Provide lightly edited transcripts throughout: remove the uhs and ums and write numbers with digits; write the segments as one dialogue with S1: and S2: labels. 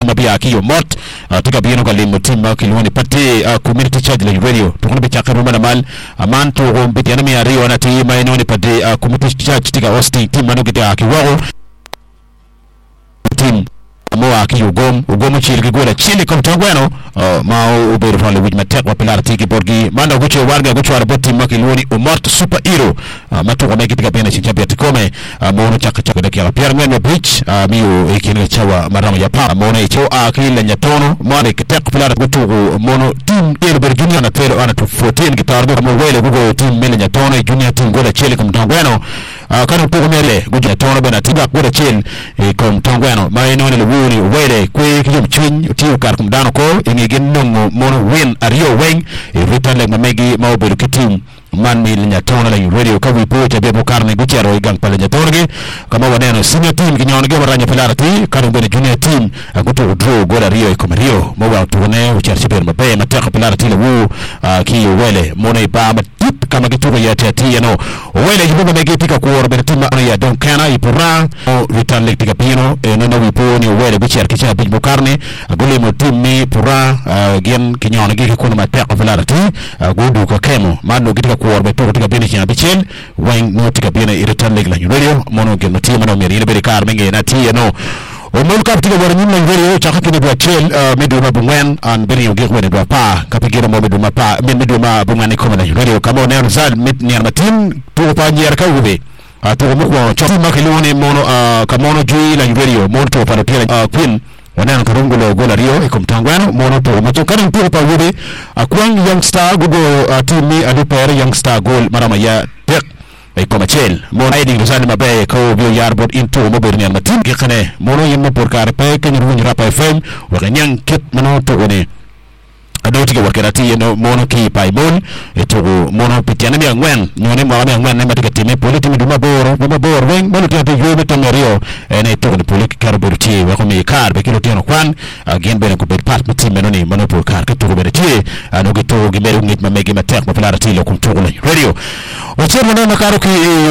S1: mabia kiyo mot tika bino ka limo timba kilwani pati community charge la radio tukuna bichaka rumana mal aman to gombiti anami ario na ti mainoni pati community charge tika hosti timba no kita kiwao tim moa ki ugom chili gola chili kom tangwano ma uber fale wit matek wa pilar tiki borgi manda gucho warga gucho arboti makiloni umart super hero matu kwa meki tika pena chincha biati kome mono chaka de kia pierre ngene bridge miu ikine chawa marama ya pa mono icho akile nyatono mane kitek pilar gucho mono team irber junior na tero ana to 14 gitargo mo wele gugo team mele nyatono junior team gola chili kom tangwano kana poko mele gujo nyatono bena tiba gola chili kom tangwano ma eno le wuri wele kwe kijum chwin tiu kar kum dano ko ingi ginno mono win ario weng return le mamegi mawbelu kitim man mi linya tona la radio ka wi pocha be bokarne guchero igang pale nyatorge kama waneno senior team kinyonge waranya pelarati kanu bene junior team aguto draw gola rio ikomario mowa tuone ucharchiber mabe mataka pelarati le wu ki wele mono iba matip kama gituro ya tati yano wele jibuga megitika kuora bene team ya donkana ipura return le tika pino no wi poni wele gucher kicha be bokarne agule mo team mi pura gen kinyonge kuna mataka pelarati gudu ko kemo mano gitika kuor beto tika bene china bichel wang no tika bene iritan leg la radio mono gen no tima no meri be kar menge na tie no o mon kap tika war nyim la radio chaka kini do chel medu ma bungwen an bene yo gek wene do pa kapigero mo medu ma pa medu ma bungwen ko la radio kamo ne zal mit ni armatin to pa nyer ka ube to mo ko choti makiloni mono kamono jui la radio mono to pa pia queen wanana karungulo gola rio ikomtangwano mono to matokana mpira pa wube akwang youngster gugo timi alipere youngster goal marama ya tek ikomachel mono aiding rusani mabe ko bio yarbot into moberni almatim kikane mono yimmo por karpe kenyu rapa fm wakanyang kit mono to one adoti wakerati no mono ki paibol etugo mono pitiana mi angwen nyone mo ami angwen nema tika time politi mi duma bor weng mono tia to yobe to merio ene to de politi karberti wa ko mi kar be kilo tiano kwan again be ko be part mi time no ni mono por kar ka to be tie ano ke to gi meru ngit ma megi ma tek ma polarity lo kum to la radio o chermo no makaro ki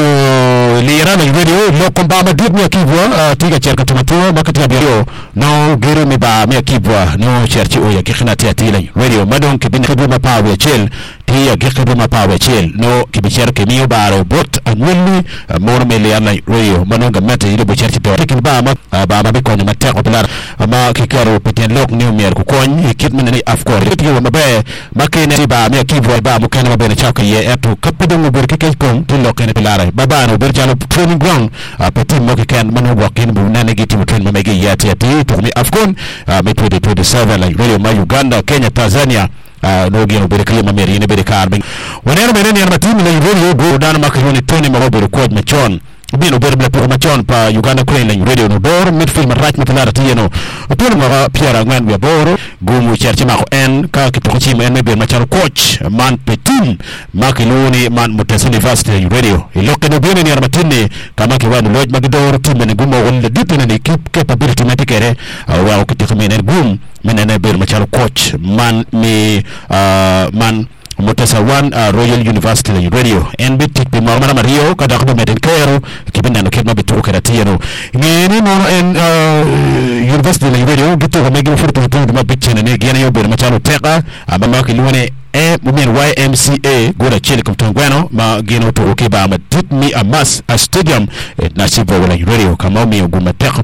S1: lira na radio lo komba ma dit mi akibwa tiga cherka tomato makati bio no gero mi ba mi akibwa no cherchi o ya kihna tia tila radio madon kibin khidma pawe chel tiya khidma pawe chel no kibicher kemiyo baro bot anwelli mono mele yana radio manon gamete ile bocher ti tekin ba ma be konya matek popular ama kikaro peten lok new mer ko koñ kitmen ni afkor tiyo mabe makene ba mi akibwa ba mo kana mabe na chaka ye eto kapdo mo berke ke kom to lokene pilare baba no berjalo training ground petit mo ken mano wakin bu nane gitim train ma mege yati to mi afkon me 2027 like radio ma Uganda Kenya Tanzania no gino bere klima meri ne bere karbing wanero meneni armatimi na radio go dana makoni toni marobo ko mechon bino berble pour machon pa Uganda Crane la radio no bor midfield right mutlara tieno tolo ma Pierre ngwan be boro gumu cherche mako en ka kitoko chimo en be macharo coach man petim makiloni man Mutesi University radio iloke no bino ni armatini kama kiwanu lodge magidor tim ne gumo wonde ditene ni capability metikere wa kitiko menen gum menene be macharo coach man mi man Mutesa One Royal University Radio NB tikpi marmara Mario kada ko meden kero kibinda no kema bitu ko ratieno ngeni no en University Radio gitu ko megi furtu to ma bitchene ne gene yo be machalo teka abama kilwane mumen YMCA gola chele kom tongwano ma geno to ke ba ma dit mi amas a stadium na sibo wala radio kama mi oguma teka